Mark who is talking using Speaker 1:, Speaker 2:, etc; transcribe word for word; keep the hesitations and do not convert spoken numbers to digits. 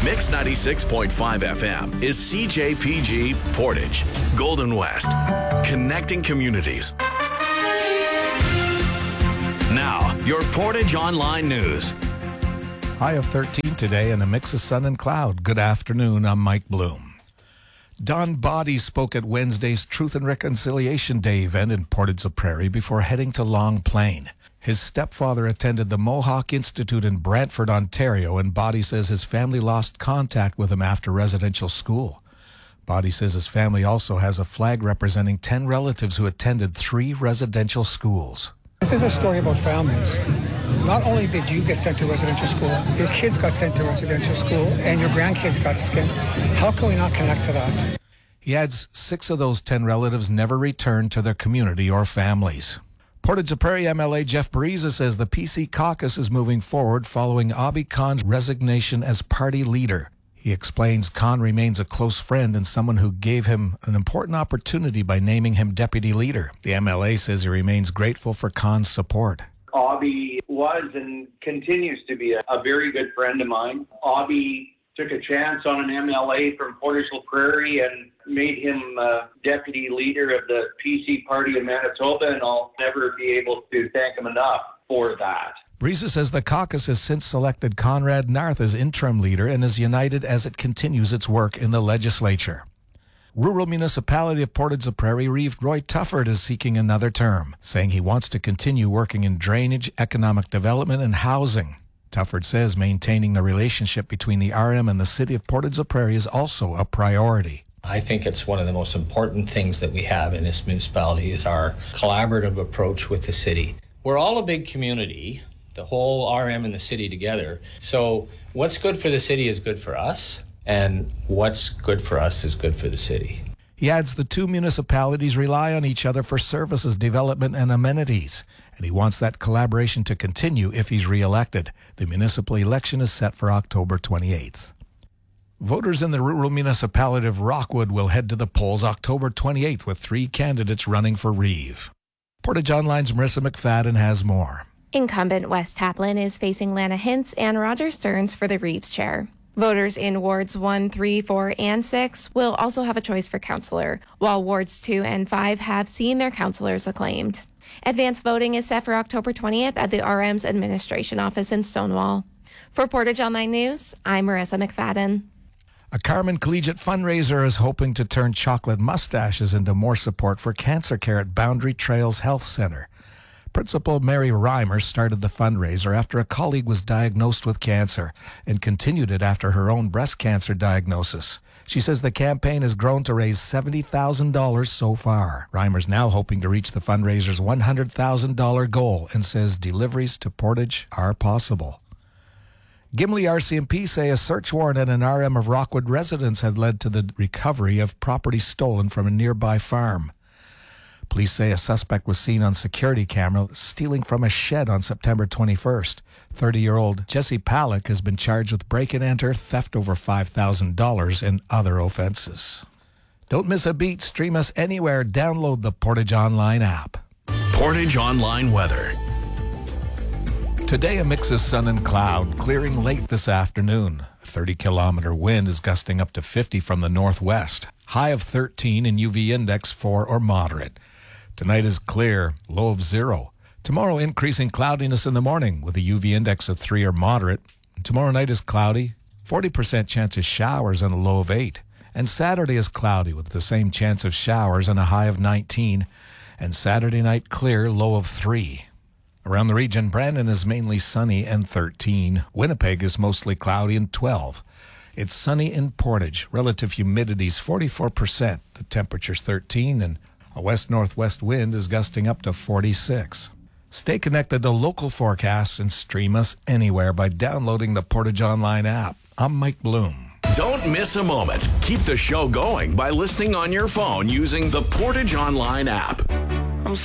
Speaker 1: Mix ninety-six point five F M is C J P G Portage, Golden West, connecting communities. Now, your Portage Online News.
Speaker 2: High of thirteen today and a mix of sun and cloud. Good afternoon, I'm Mike Bloom. Don Body spoke at Wednesday's Truth and Reconciliation Day event in Portage la Prairie before heading to Long Plain. His stepfather attended the Mohawk Institute in Brantford, Ontario, and Body says his family lost contact with him after residential school. Body says his family also has a flag representing ten relatives who attended three residential schools.
Speaker 3: This is a story about families. Not only did you get sent to residential school, your kids got sent to residential school, and your grandkids got sent. How can we not connect to that?
Speaker 2: He adds six of those ten relatives never returned to their community or families. Portage la Prairie M L A Jeff Bariza says the P C caucus is moving forward following Abhi Khan's resignation as party leader. He explains Khan remains a close friend and someone who gave him an important opportunity by naming him deputy leader. The M L A says he remains grateful for Khan's support.
Speaker 4: Abhi was and continues to be a, a very good friend of mine. Abhi took a chance on an M L A from Portage la Prairie and made him uh, deputy leader of the P C party in Manitoba, and I'll never be able to thank him enough for that.
Speaker 2: Bariza says the caucus has since selected Conrad Narth as interim leader and is united as it continues its work in the legislature. Rural Municipality of Portage la Prairie Reeve Roy Tufford is seeking another term, saying he wants to continue working in drainage, economic development, and housing. Tufford says maintaining the relationship between the R M and the City of Portage la Prairie is also a priority.
Speaker 5: I think it's one of the most important things that we have in this municipality is our collaborative approach with the city. We're all a big community, the whole R M and the city together. So what's good for the city is good for us, and what's good for us is good for the city.
Speaker 2: He adds the two municipalities rely on each other for services, development, and amenities, and he wants that collaboration to continue if he's re-elected. The municipal election is set for October twenty-eighth. Voters in the rural municipality of Rockwood will head to the polls October twenty-eighth with three candidates running for Reeve. Portage Online's Marissa McFadden has more.
Speaker 6: Incumbent Wes Taplin is facing Lana Hintz and Roger Stearns for the Reeves chair. Voters in Wards one, three, four, and six will also have a choice for councillor, while Wards two and five have seen their councillors acclaimed. Advance voting is set for October twentieth at the R M's administration office in Stonewall. For Portage Online News, I'm Marissa McFadden.
Speaker 2: A Carman Collegiate fundraiser is hoping to turn chocolate mustaches into more support for cancer care at Boundary Trails Health Centre. Principal Mary Reimer started the fundraiser after a colleague was diagnosed with cancer and continued it after her own breast cancer diagnosis. She says the campaign has grown to raise seventy thousand dollars so far. Reimer's now hoping to reach the fundraiser's one hundred thousand dollars goal and says deliveries to Portage are possible. Gimli R C M P say a search warrant at an R M of Rockwood residence had led to the recovery of property stolen from a nearby farm. Police say a suspect was seen on security camera stealing from a shed on September twenty-first. thirty-year-old Jesse Palak has been charged with break-and-enter, theft over five thousand dollars, and other offenses. Don't miss a beat. Stream us anywhere. Download the Portage Online app.
Speaker 1: Portage Online weather.
Speaker 2: Today, a mix of sun and cloud, clearing late this afternoon. A thirty-kilometer wind is gusting up to fifty from the northwest. High of thirteen and U V index four or moderate. Tonight is clear, low of zero. Tomorrow, increasing cloudiness in the morning with a U V index of three or moderate. Tomorrow night is cloudy, forty percent chance of showers and a low of eight. And Saturday is cloudy with the same chance of showers and a high of nineteen. And Saturday night clear, low of three. Around the region, Brandon is mainly sunny and thirteen. Winnipeg is mostly cloudy and twelve. It's sunny in Portage. Relative humidity is forty-four percent. The temperature's thirteen, and a west-northwest wind is gusting up to forty-six. Stay connected to local forecasts and stream us anywhere by downloading the Portage Online app. I'm Mike Bloom.
Speaker 1: Don't miss a moment. Keep the show going by listening on your phone using the Portage Online app.